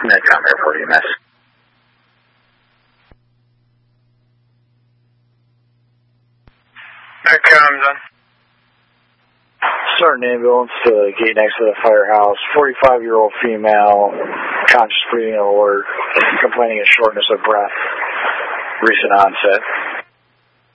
Medcom Airport EMS. Medcom, done. Starting ambulance to the gate next to the firehouse. 45-year-old female, conscious breathing alert, complaining of shortness of breath. Recent onset.